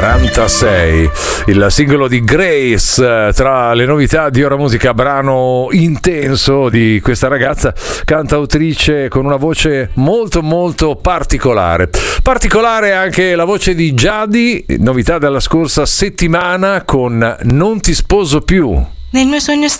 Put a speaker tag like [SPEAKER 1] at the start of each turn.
[SPEAKER 1] 46, il singolo di Grace, tra le novità di Ora Musica, brano intenso di questa ragazza cantautrice con una voce molto molto particolare. Particolare anche la voce di Giadi, novità della scorsa settimana con Non ti sposo più.
[SPEAKER 2] Nel mio sogno